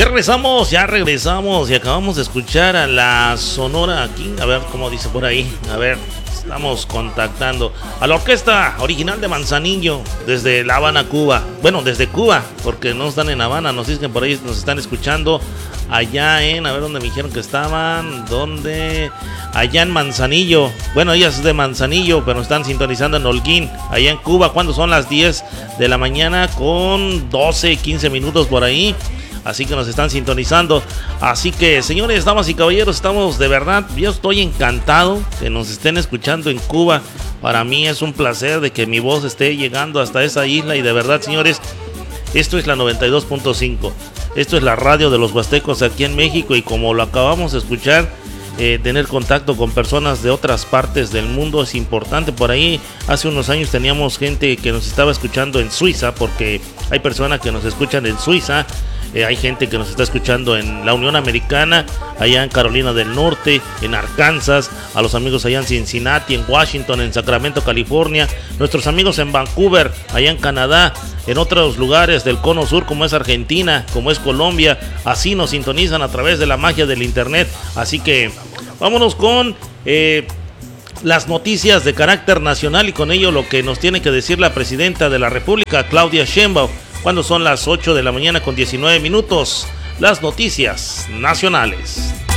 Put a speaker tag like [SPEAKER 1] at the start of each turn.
[SPEAKER 1] Ya regresamos y acabamos de escuchar a la Sonora King. A ver cómo dice por ahí. A ver, estamos contactando a la orquesta original de Manzanillo desde La Habana, Cuba. Bueno, desde Cuba, porque no están en Habana, nos dicen por ahí, nos están escuchando allá en, a ver dónde me dijeron que estaban, dónde, allá en Manzanillo. Bueno, ellas es de Manzanillo, pero están sintonizando en Holguín, allá en Cuba, cuando son las 10 de la mañana con 12, 15 minutos por ahí. Así que nos están sintonizando. Así que, señores, damas y caballeros, estamos de verdad, yo estoy encantado que nos estén escuchando en Cuba. Para mí es un placer de que mi voz esté llegando hasta esa isla. Y de verdad, señores, esto es la 92.5. Esto es la radio de los huastecos aquí en México. Y como lo acabamos de escuchar, tener contacto con personas de otras partes del mundo es importante. Por ahí hace unos años teníamos gente que nos estaba escuchando en Suiza, porque hay personas que nos escuchan en Suiza. Hay gente que nos está escuchando en la Unión Americana, allá en Carolina del Norte, en Arkansas, a los amigos allá en Cincinnati, en Washington, en Sacramento, California, nuestros amigos en Vancouver, allá en Canadá, en otros lugares del cono sur como es Argentina, como es Colombia. Así nos sintonizan a través de la magia del internet. Así que vámonos con las noticias de carácter nacional y con ello lo que nos tiene que decir la presidenta de la República, Claudia Sheinbaum. Cuando son las 8 de la mañana con 19 minutos, las noticias nacionales.